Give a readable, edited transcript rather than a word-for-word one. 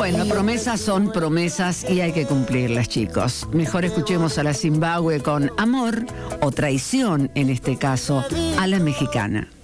Bueno, promesas son promesas y hay que cumplirlas, chicos. Mejor escuchemos a la Zimbabue con Amor o Traición, en este caso, a la mexicana.